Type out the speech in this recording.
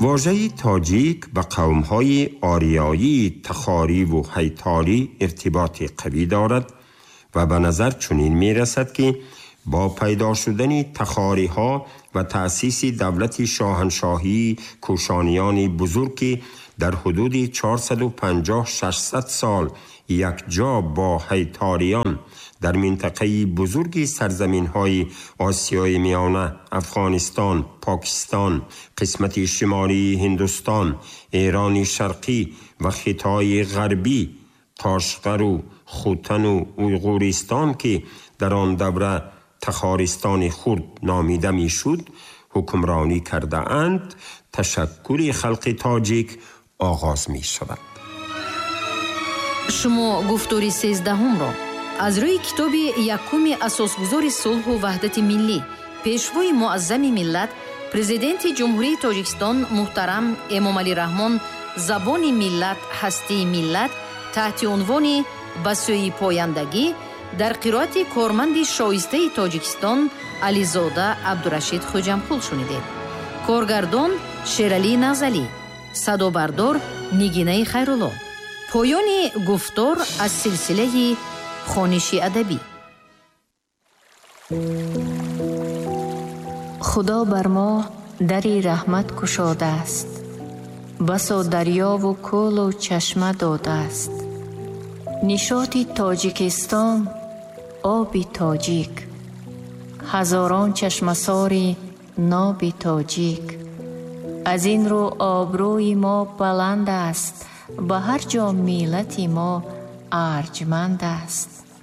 واژه تاجیک به قوم‌های آریایی تخاری و هیتالی ارتباط قوی دارد و به نظر چنین می‌رسد که با پیدا شدن تخاری‌ها و تأسیس دولت شاهنشاهی کوشانیان بزرگ در حدود 450-600 سال یک جا با هیتاریان در منطقه بزرگ سرزمین‌های آسیای میانه، افغانستان، پاکستان، قسمت شمالی هندوستان، ایران شرقی و خطای غربی، قاشقر و خوتن و اویغورستان که در آن دوره تخارستان خرد نامیده میشد حکمرانی کرده اند، تشکل خلق تاجیک آغاز می شود. شما گفتاری 13 را از روی کتاب یکم اساسگذار صلح و وحدت ملی پیشوای معظم ملت پرزیدنت جمهوری تاجیکستان محترم امامعلی رحمان زبان ملت هستی ملت تحت عنوان به سوی پایندگی در قرائت کارمند شایسته تاجیکستان علیزاده عبدالرشید خوجمپور شنیدید. کارگردان شیرعلی نازلی، صدابردار نگینه خیرالله. پایان گفتار از سلسله خوانش ادبی. خدا بر ما دری رحمت گشاده است، بسا دریا و کل و چشمه داده است. نشاط تاجیکستان آب تاجیک، هزاران چشمه ساری ناب تاجیک. از این رو آبروی ما بلند است، به هر جا ملت ما ارجمند است.